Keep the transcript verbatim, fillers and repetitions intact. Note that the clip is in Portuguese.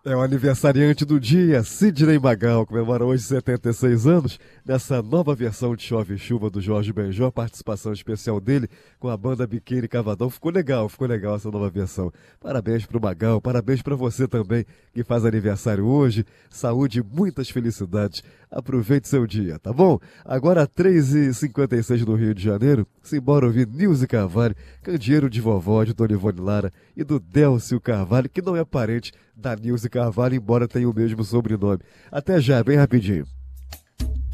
É o aniversariante do dia, Sidney Magal, comemora hoje setenta e seis anos, nessa nova versão de Chove e Chuva do Jorge Benjor, participação especial dele com a banda Biquíni Cavadão. Ficou legal, ficou legal essa nova versão. Parabéns pro Magal, parabéns pra você também que faz aniversário hoje. Saúde e muitas felicidades. Aproveite seu dia, tá bom? Agora três e cinquenta e seis no Rio de Janeiro, simbora ouvir Nilce Carvalho, Candeeiro de Vovó, de Dona Ivone Lara e do Délcio Carvalho, que não é parente da Nilce Carvalho, embora tenha o mesmo sobrenome. Até já, bem rapidinho.